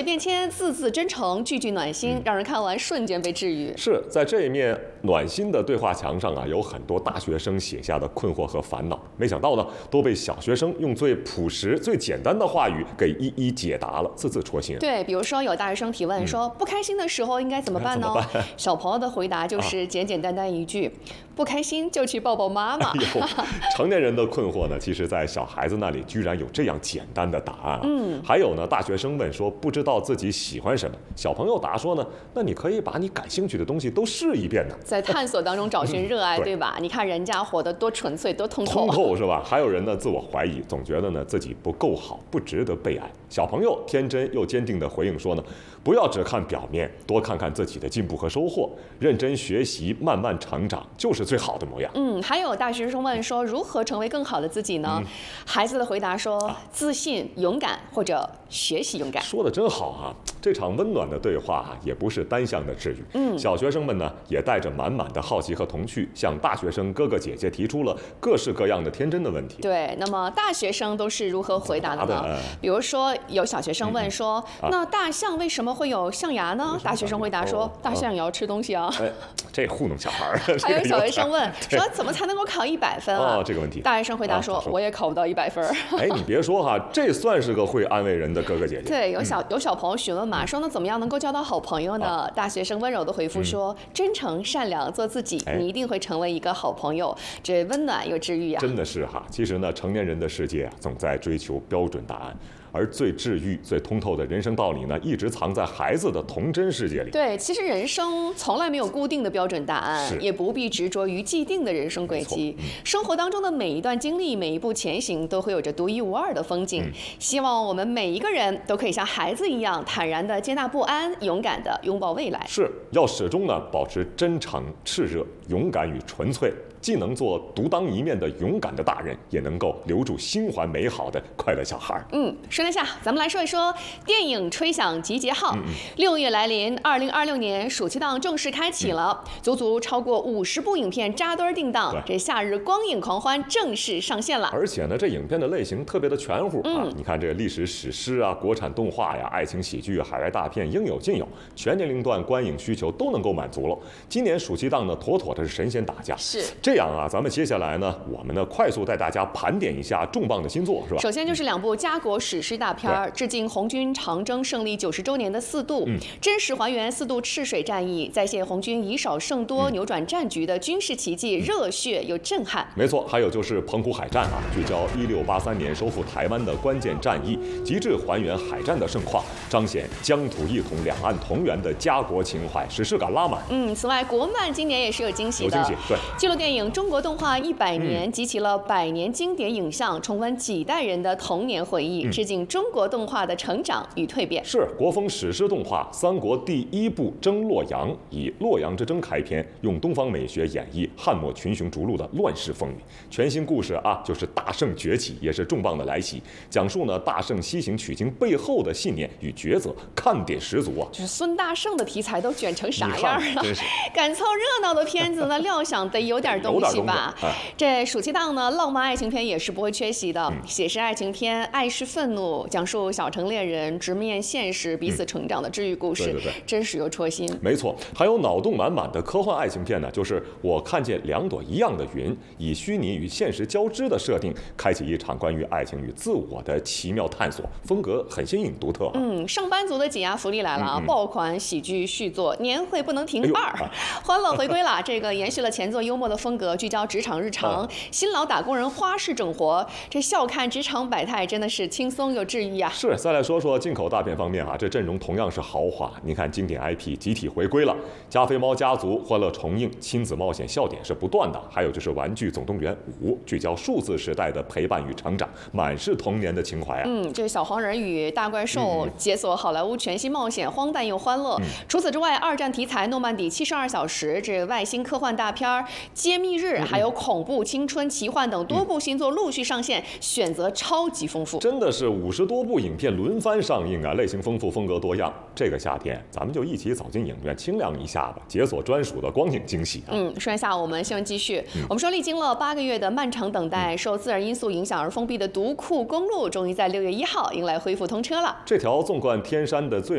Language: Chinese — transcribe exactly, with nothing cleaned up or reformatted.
变迁，字字真诚，句句暖心，让人看完瞬间被治愈。 是在这一面暖心的对话墙上啊，有很多大学生写下的困惑和烦恼，没想到呢，都被小学生用最朴实、最简单的话语给一一解答了，字字戳心。 对，比如说有大学生提问说，嗯、不开心的时候应该怎么办呢？ 怎么办？ 小朋友的回答就是简简单单一句：啊、不开心就去抱抱妈妈。 哎、成年人的困惑呢，其实在小孩子那里居然有这样简单的答案啊。 嗯， 还有呢，大学生问说不知道自己喜欢什么，小朋友答说呢，那你可以把你感兴趣的东西都试一遍呢， 在探索当中找寻热爱， 嗯、对, 对吧？你看人家活得多纯粹，多通透， 通透是吧？还有人呢，自我怀疑，总觉得呢自己不够好，不值得被爱。小朋友天真又坚定地回应说呢，不要只看表面，多看看自己的进步和收获，认真学习，慢慢成长，就是最好的模样。 嗯，还有大学生问说，如何成为更好的自己呢？嗯、孩子的回答说，啊、自信、勇敢或者学习勇敢。 说得真好啊！这场温暖的对话啊，也不是单向的治愈。 嗯， 小学生们呢，也带着满满的好奇和童趣，向大学生哥哥姐姐提出了各式各样的天真的问题。 对，那么大学生都是如何回答的呢？ 的比如说，有小学生问说，嗯啊、那大象为什么会有象牙呢？大学生回答说，哦、大象也要吃东西啊。 哎，这糊弄小孩儿。 还有小学生问说，怎么才能够考一百分啊？ 哦，这个问题。 大学生回答说，啊、说我也考不到一百分。 哎，你别说哈，这算是个会安慰人的哥哥姐姐。 对，有小、嗯、有小朋友询问嘛，说那怎么样能够交到好朋友呢？啊、大学生温柔的回复说，嗯、真诚、善良，做自己，你一定会成为一个好朋友。这温暖又治愈啊！ 真的是哈，其实呢，成年人的世界啊，总在追求标准答案。而最治愈、最通透的人生道理呢，一直藏在孩子的童真世界里。 对，其实人生从来没有固定的标准答案，也不必执着于既定的人生轨迹。嗯、生活当中的每一段经历、每一步前行，都会有着独一无二的风景。嗯、希望我们每一个人都可以像孩子一样，坦然地接纳不安，勇敢地拥抱未来。 是要始终呢保持真诚、炽热、勇敢与纯粹。既能做独当一面的勇敢的大人，也能够留住心怀美好的快乐小孩。 嗯，说一下，咱们来说一说电影吹响集结号。六、嗯、月来临，二零二六年暑期档正式开启了，嗯、足足超过五十部影片扎堆定档，这夏日光影狂欢正式上线了。 而且呢，这影片的类型特别的全乎、嗯、啊！你看这个历史史诗啊、国产动画呀、爱情喜剧、海外大片应有尽有，全年龄段观影需求都能够满足了。今年暑期档呢，妥妥的是神仙打架。 是。 这样啊，咱们接下来呢，我们呢快速带大家盘点一下重磅的新作，是吧？ 首先就是两部家国史诗大片儿，致敬红军长征胜利九十周年的《四渡》，嗯、真实还原四渡赤水战役，再现红军以少胜多、嗯、扭转战局的军事奇迹，热血又震撼。 没错，还有就是澎湖海战啊，聚焦一六八三年收复台湾的关键战役，极致还原海战的盛况，彰显疆土一统、两岸同源的家国情怀，史诗感拉满。 嗯，此外，国漫今年也是有惊喜的， 有惊喜，对， 纪录电影《中国动画一百年》集齐了百年经典影像，重温几代人的童年回忆，嗯、致敬中国动画的成长与蜕变。 是国风史诗动画《三国》第一部《征洛阳》，以洛阳之争开篇，用东方美学演绎汉末群雄逐鹿的乱世风雨。全新故事啊，就是大圣崛起，也是重磅的来袭，讲述呢大圣西行取经背后的信念与抉择，看点十足啊！ 就是孙大圣的题材都卷成啥样了？敢凑热闹的片子呢，料想得有点东西吧。啊、这暑期档呢，浪漫爱情片也是不会缺席的。嗯、写实爱情片《爱是愤怒》，讲述小城恋人直面现实、彼此成长的治愈故事，嗯、对对对，真实又戳心。 没错，还有脑洞满满的科幻爱情片呢，就是我看见两朵一样的云，以虚拟与现实交织的设定，开启一场关于爱情与自我的奇妙探索，风格很新颖独特、啊。 嗯，上班族的解压福利来了啊！嗯嗯爆款喜剧续作，年会不能停伴儿，哎啊、欢乐回归了。这个延续了前作幽默的风格，聚焦职场日常，啊、新老打工人花式整活，这笑看职场百态，真的是轻松又治愈啊！ 是，再来说说进口大片方面啊，这阵容同样是豪华。你看，经典 I P 集体回归了，加菲猫家族欢乐重映，亲子冒险笑点是不断的。还有就是《玩具总动员五》，聚焦数字时代的陪伴与成长，满是童年的情怀啊！ 嗯，这是小黄人与大怪兽解锁好莱坞全新冒险，荒诞又欢乐。嗯、除此之外，二战题材《诺曼底七十二小时》，这外星科幻大片《揭秘日》，还有恐怖、青春、奇幻等多部新作陆续上线，选择超级丰富。 真的是五十多部影片轮番上映啊，类型丰富，风格多样。这个夏天，咱们就一起走进影院，清凉一下吧，解锁专属的光影惊喜啊！ 嗯，说一下我们新闻继续。嗯、我们说，历经了八个月的漫长等待，受自然因素影响而封闭的独库公路，终于在六月一号迎来恢复通车了。 这条纵贯天山的最